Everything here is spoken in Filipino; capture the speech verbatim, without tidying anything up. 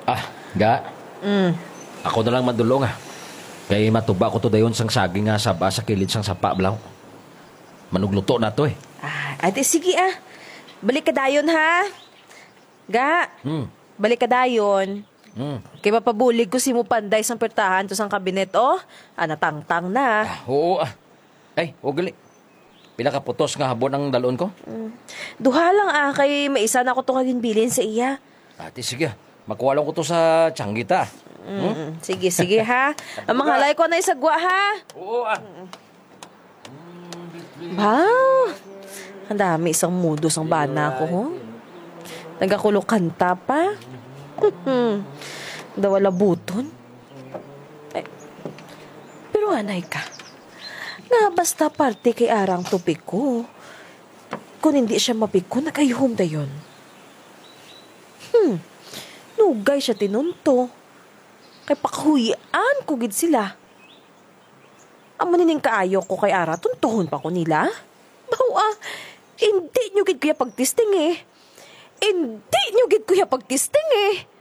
Ah, ga. Mm. Ako na lang madulong ah. Kay matuba ko to dayon sang saging nga saba sa kilid sang sapa blaw. Manugluto na to eh. Ah, ate, sige ah. Balik ka dayon ha. Ga, Hmm. balik ka dayon. Hmm. Kay mapabulig ko si mo panday sang pertahan to sang kabinet, oh. Ah, natangtang na. Ah, oo ah. Ay, o gali. Pila ka putos nga habon ang dalon ko? Mm. Duha lang ah, kay maisa na ako to kaginbilin sa iya. Ate, sige ah. Makuwalong ko to sa tsanggita. Mm, sige, sige ha. Ang mga halay ko na isagwa ha. Oo ah. Wow! Ang dami isang mudos ang bana ko, ho. Nagakulo kanta pa. Dawala buton. Ay, pero anay ka. Nga basta parte kay arang tupik ko. Kung hindi siya mapiko, nag-ayhom da yun. Hmm, nugay siya tinunto. Kay pakahuyaan ko gid sila. Amo nining kaayo ko kay Ara, tuntuhon pa ko nila. Bawa, ah, hindi nyo gid kuya pagtisting eh. Hindi nyo gid kuya pagtisting eh.